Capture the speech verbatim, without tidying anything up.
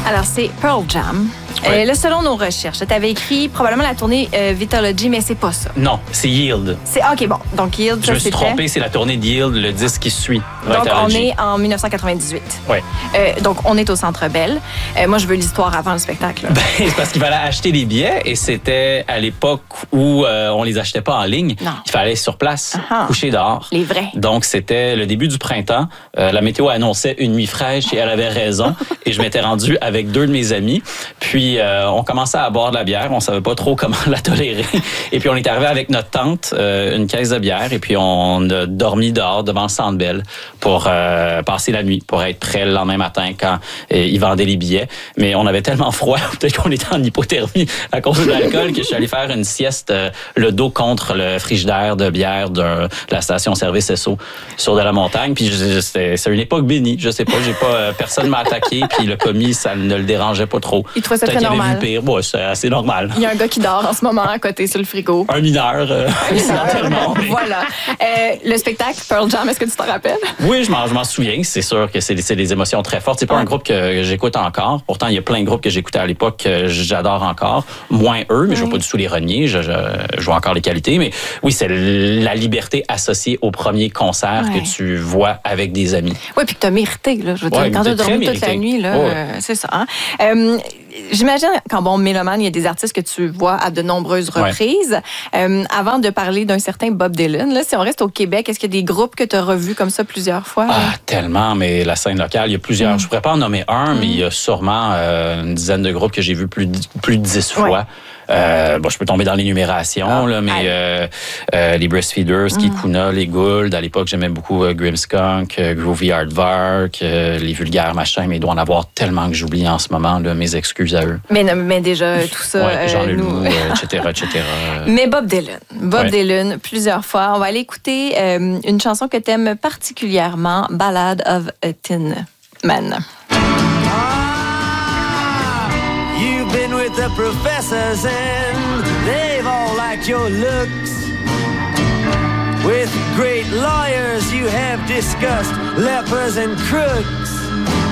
Alors, c'est Pearl Jam. Ouais. Euh, là, selon nos recherches, tu avais écrit probablement la tournée euh, Vitalogy, mais c'est pas ça. Non, c'est Yield. C'est OK, bon. Donc, Yield, Je ça, me suis c'était... trompé, c'est la tournée de Yield, le disque qui suit. Donc, on Vitalogy. est en dix-neuf cent quatre-vingt-dix-huit. Oui. Euh, donc, on est au Centre Bell. Euh, moi, je veux l'histoire avant le spectacle. Ben, c'est parce qu'il fallait acheter des billets et c'était à l'époque où euh, on les achetait pas en ligne. Non. Il fallait sur place, Uh-huh. coucher dehors. Les vrais. Donc, c'était le début du printemps. Euh, la météo annonçait une nuit fraîche et elle avait raison. Et je m'étais rendu avec deux de mes amis. Puis, euh, on commençait à boire de la bière. On savait pas trop comment la tolérer. Et puis, on est arrivé avec notre tante, euh, une caisse de bière. Et puis, on a dormi dehors devant le Centre Bell pour euh, passer la nuit, pour être prêt le lendemain matin quand euh, ils vendaient les billets. Mais on avait tellement froid, peut-être qu'on était en hypothermie à cause de l'alcool, que je suis allé faire une sieste euh, le dos contre le frigidaire de bière de, de la station-service S O sur de la montagne. Puis, je- je- c'était- c'est une époque bénie. Je sais pas, j'ai pas, euh, personne m'a attaqué. Puis, le commis, ça ne le dérangeait pas trop. Il trouvait ça Peut-être très qu'il avait normal. vu pire. Ouais, c'est assez normal. Il y a un gars qui dort en ce moment à côté sur le frigo. Un mineur, euh, accidentellement. mais- Voilà. Euh, le spectacle Pearl Jam, est-ce que tu t'en rappelles? Oui, je m'en, je m'en souviens. C'est sûr que c'est, c'est des émotions très fortes. C'est pas Ouais. un groupe que j'écoute encore. Pourtant, il y a plein de groupes que j'écoutais à l'époque que j'adore encore. Moins eux, mais je veux pas du tout les renier. Je, je, je vois encore les qualités. Mais oui, c'est la liberté associée au premier concert Ouais. que tu vois avec des amis. Oui, puis que tu as mérité. Là. Je veux Ouais, dire, quand tu as très dormi toute la mérité. nuit, là, Ouais. euh, c'est ça. Hein? Euh, J'imagine qu'en bon mélomane, il y a des artistes que tu vois à de nombreuses Ouais. reprises. Euh, avant de parler d'un certain Bob Dylan, là, si on reste au Québec, est-ce qu'il y a des groupes que tu as revus comme ça plusieurs fois? là? Ah, tellement, mais la scène locale, il y a plusieurs. Je pourrais pas en nommer un, mais il y a sûrement euh, une dizaine de groupes que j'ai vus plus, de- plus de dix Ouais. fois. Euh, bon, je peux tomber dans l'énumération, Ah, là, mais allez. euh, euh, les Breastfeeders, Kikuna, les Gould. À l'époque, j'aimais beaucoup euh, Grimmskunk, euh, Groovy Aardvark, euh, les Vulgaires Machins, mais il doit en avoir tellement que j'oublie en ce moment. Là, mes excuses à eux. Mais, non, mais déjà, tout ça, Ouais, Jean euh, Leloup, nous... euh, et cetera, et cetera. Mais Bob Dylan. Bob Ouais. Dylan, plusieurs fois. On va aller écouter euh, une chanson que tu aimes particulièrement, Ballad of a Tin Man. You've been with the professors and they've all liked your looks. With great lawyers you have discussed lepers and crooks.